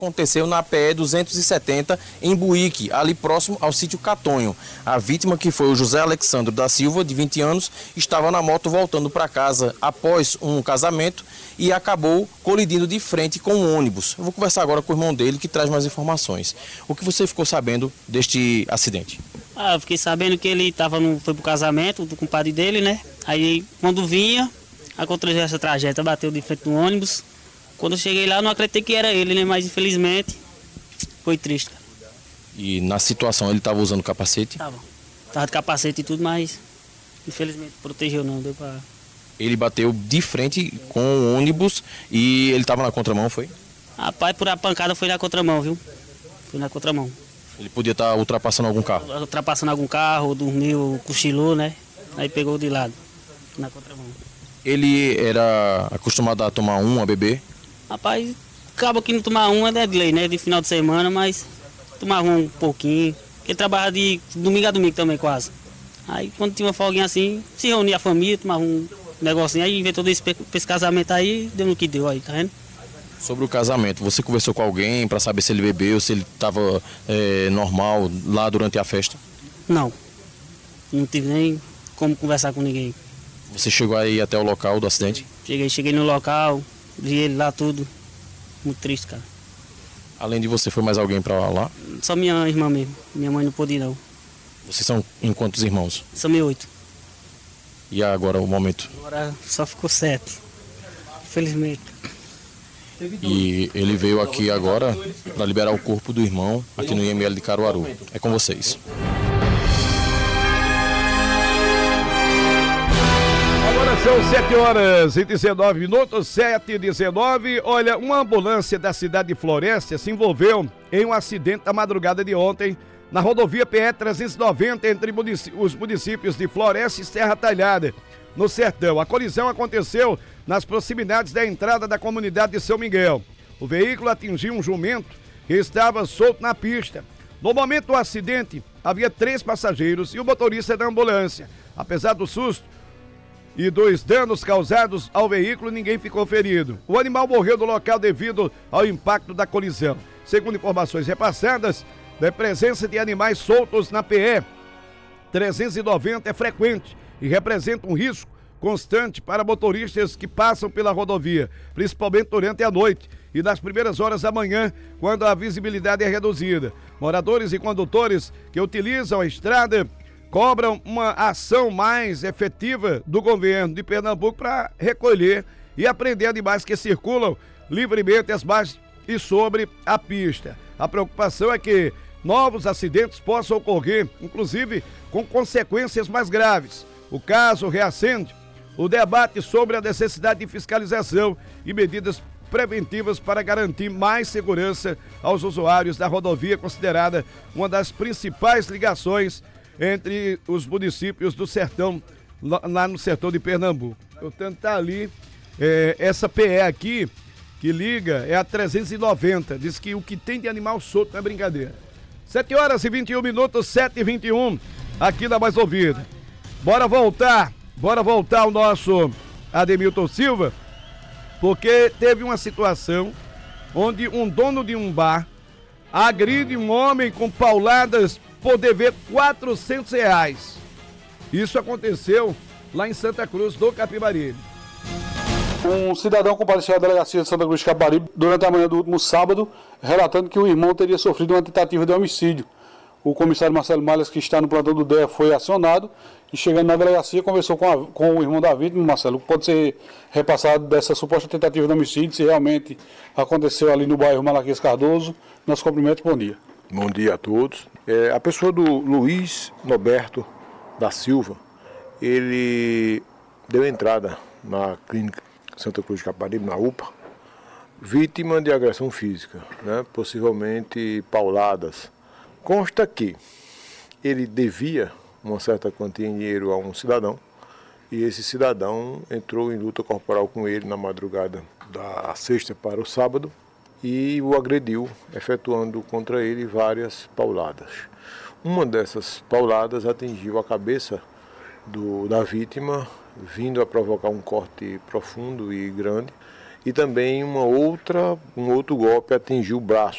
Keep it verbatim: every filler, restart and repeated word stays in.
Aconteceu na P E duzentos e setenta, em Buíque, ali próximo ao sítio Catonho. A vítima, que foi o José Alexandre da Silva, de vinte anos, estava na moto voltando para casa após um casamento e acabou colidindo de frente com um ônibus. Eu vou conversar agora com o irmão dele, que traz mais informações. O que você ficou sabendo deste acidente? Ah, eu fiquei sabendo que ele tava no, foi pro casamento do compadre dele, né? Aí, quando vinha, aconteceu essa tragédia, bateu de frente no ônibus. Quando eu cheguei lá, eu não acreditei que era ele, né? Mas infelizmente foi triste, cara. E na situação ele estava usando capacete? Tava. Tava de capacete e tudo, mas infelizmente protegeu não, deu pra... Ele bateu de frente com o ônibus e ele estava na contramão, foi? Rapaz, por a pancada foi na contramão, viu? Foi na contramão. Ele podia estar ultrapassando algum carro? Ultrapassando algum carro, dormiu, cochilou, né? Aí pegou de lado, na contramão. Ele era acostumado a tomar um, a beber? Rapaz, acaba que não tomar um é de lei, né? De final de semana, mas tomava um pouquinho. Porque trabalha de domingo a domingo também, quase. Aí quando tinha uma folguinha assim, se reunia a família, tomava um negocinho, aí inventou desse esse casamento aí, deu no que deu aí, tá vendo? Sobre o casamento, você conversou com alguém para saber se ele bebeu, se ele estava é, normal lá durante a festa? Não, não tive nem como conversar com ninguém. Você chegou aí até o local do acidente? Cheguei, cheguei no local, vi ele lá tudo, muito triste, cara. Além de você, foi mais alguém para lá? Só minha irmã mesmo, minha mãe não pôde ir não. Vocês são em quantos irmãos? São meio oito. E agora o momento? Agora só ficou sete, infelizmente. E ele veio aqui agora para liberar o corpo do irmão aqui no I M L de Caruaru. É com vocês. Agora são sete horas e dezenove minutos, sete e dezenove. Olha, uma ambulância da cidade de Floresta se envolveu em um acidente na madrugada de ontem na rodovia P E trezentos e noventa entre os municípios de Floresta e Serra Talhada, no Sertão. A colisão aconteceu nas proximidades da entrada da comunidade de São Miguel. O veículo atingiu um jumento que estava solto na pista. No momento do acidente, havia três passageiros e o motorista da ambulância. Apesar do susto e dos danos causados ao veículo, ninguém ficou ferido. O animal morreu no local devido ao impacto da colisão. Segundo informações repassadas, a presença de animais soltos na P E trezentos e noventa é frequente e representa um risco constante para motoristas que passam pela rodovia, principalmente durante a noite e nas primeiras horas da manhã, quando a visibilidade é reduzida. Moradores e condutores que utilizam a estrada cobram uma ação mais efetiva do governo de Pernambuco para recolher e apreender animais que circulam livremente as margens e sobre a pista. A preocupação é que novos acidentes possam ocorrer, inclusive com consequências mais graves. O caso reacende o debate sobre a necessidade de fiscalização e medidas preventivas para garantir mais segurança aos usuários da rodovia, considerada uma das principais ligações entre os municípios do sertão, lá no sertão de Pernambuco. Portanto, está ali, é, essa P E aqui, que liga, é a trezentos e noventa. Diz que o que tem de animal solto não é brincadeira. sete horas e vinte e um minutos, sete e vinte e um, aqui na Mais Ouvida. Bora voltar, bora voltar ao nosso Ademilton Silva, porque teve uma situação onde um dono de um bar agride um homem com pauladas por dever quatrocentos reais. Isso aconteceu lá em Santa Cruz do Capibaribe. Um cidadão compareceu à delegacia de Santa Cruz de Capibaribe durante a manhã do último sábado, relatando que o irmão teria sofrido uma tentativa de homicídio. O comissário Marcelo Malhas, que está no plantão do D E A, foi acionado e, chegando na delegacia, conversou com, a, com o irmão da vítima. Marcelo, pode ser repassado dessa suposta tentativa de homicídio, se realmente aconteceu ali no bairro Malaquias Cardoso. Nosso cumprimento, bom dia. Bom dia a todos. É, a pessoa do Luiz Norberto da Silva, ele deu entrada na clínica Santa Cruz de Capibaribe, na U P A, vítima de agressão física, né, possivelmente pauladas. Consta que ele devia uma certa quantia em dinheiro a um cidadão e esse cidadão entrou em luta corporal com ele na madrugada da sexta para o sábado e o agrediu, efetuando contra ele várias pauladas. Uma dessas pauladas atingiu a cabeça do, da vítima, vindo a provocar um corte profundo e grande, e também uma outra, um outro golpe atingiu o braço